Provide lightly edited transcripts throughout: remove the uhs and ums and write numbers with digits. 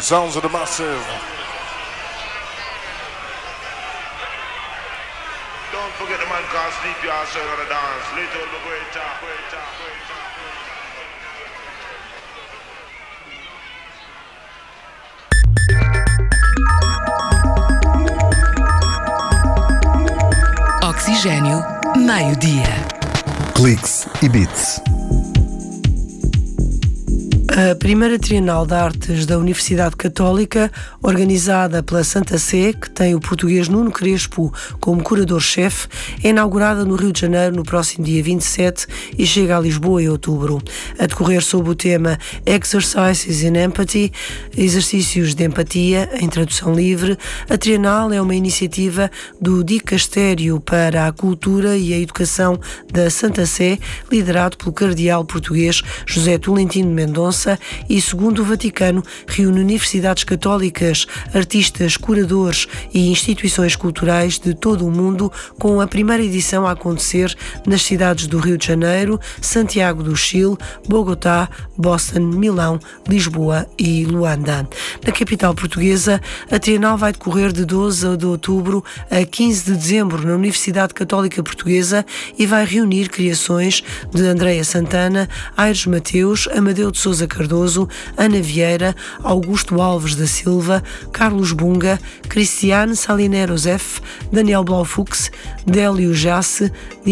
Sounds of the Massive. Don't forget the man called Sleepy outside on the dance. Little the great talk. Oxigênio, meio-dia. Cliques e Beats. A primeira Trienal de Artes da Universidade Católica, organizada pela Santa Sé, que tem o português Nuno Crespo como curador-chefe, é inaugurada no Rio de Janeiro no próximo dia 27 e chega a Lisboa em outubro. A decorrer sob o tema Exercises in Empathy, exercícios de empatia, em tradução livre, a Trienal é uma iniciativa do Dicastério para a Cultura e a Educação da Santa Sé, liderado pelo cardeal português José Tolentino Mendonça, e, segundo o Vaticano, reúne universidades católicas, artistas, curadores e instituições culturais de todo o mundo, com a primeira edição a acontecer nas cidades do Rio de Janeiro, Santiago do Chile, Bogotá, Boston, Milão, Lisboa e Luanda. Na capital portuguesa, a Trienal vai decorrer de 12 de outubro a 15 de dezembro na Universidade Católica Portuguesa e vai reunir criações de Andreia Santana, Aires Mateus, Amadeu de Sousa Cardoso, Ana Vieira, Augusto Alves da Silva, Carlos Bunga, Cristiane Salinero Zef, Daniel Blaufux, Délio Jasse,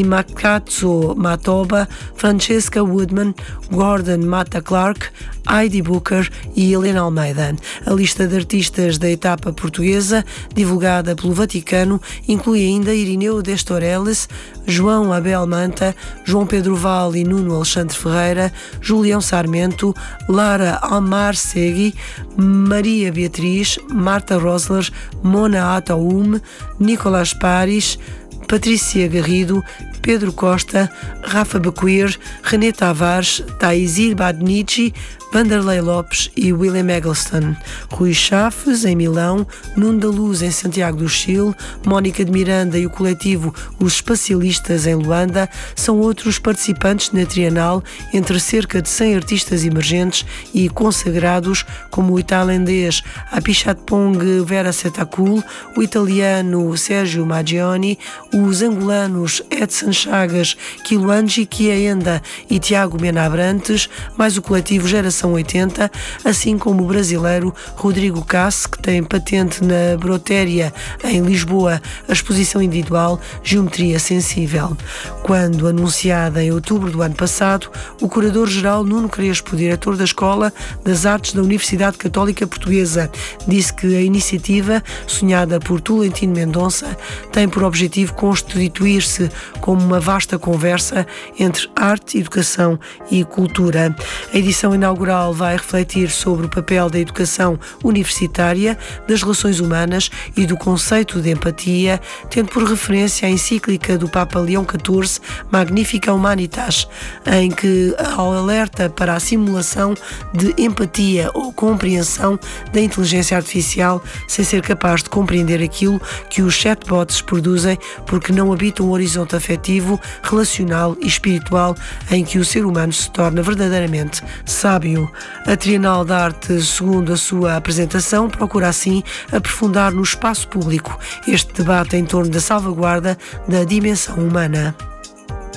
Dimakatso Matoba, Francesca Woodman, Gordon Mata Clark, Heidi Booker e Helena Almeida. A lista de artistas da etapa portuguesa, divulgada pelo Vaticano, inclui ainda Irineu Destoreles, João Abel Manta, João Pedro Val e Nuno Alexandre Ferreira, Julião Sarmento, Lara Almar Segui, Maria Beatriz, Marta Rosler, Mona Ataúme, Nicolás Paris, Patrícia Garrido, Pedro Costa, Rafa Bequir, René Tavares, Taizir Badnici, Vanderlei Lopes e William Eggleston. Rui Chaves, em Milão, Nuno da Luz, em Santiago do Chile, Mónica de Miranda e o coletivo Os Espacialistas, em Luanda, são outros participantes na Trienal, entre cerca de 100 artistas emergentes e consagrados, como o tailandês Apichatpong Vera Setakul, o italiano Sergio Maggioni, os angolanos Edson Chagas, Kiluanji Kiaenda e Tiago Mena Abrantes, mais o coletivo Geração 80, assim como o brasileiro Rodrigo Casse, que tem patente na Brotéria, em Lisboa, a exposição individual Geometria Sensível. Quando anunciada em outubro do ano passado, o curador-geral Nuno Crespo, diretor da Escola das Artes da Universidade Católica Portuguesa, disse que a iniciativa, sonhada por Tolentino Mendonça, tem por objetivo constituir-se como uma vasta conversa entre arte, educação e cultura. A edição inaugural vai refletir sobre o papel da educação universitária, das relações humanas e do conceito de empatia, tendo por referência a encíclica do Papa Leão XIV, Magnifica Humanitas, em que alerta para a simulação de empatia ou compreensão da inteligência artificial sem ser capaz de compreender aquilo que os chatbots produzem, porque não habitam um horizonte afetivo, relacional e espiritual em que o ser humano se torna verdadeiramente sábio. A Trienal de Arte, segundo a sua apresentação, procura assim aprofundar no espaço público este debate em torno da salvaguarda da dimensão humana.